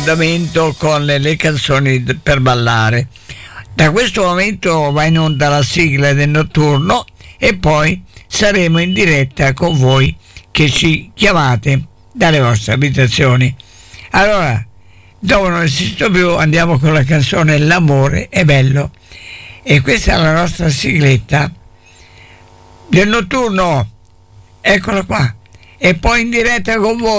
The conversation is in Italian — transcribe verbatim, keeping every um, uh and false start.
appuntamento con le, le canzoni per ballare. Da questo momento va in onda la sigla del notturno e poi saremo in diretta con voi che ci chiamate dalle vostre abitazioni. Allora, dopo non esisto più, andiamo con la canzone L'amore è bello, e questa è la nostra sigletta del notturno, eccola qua, e poi in diretta con voi.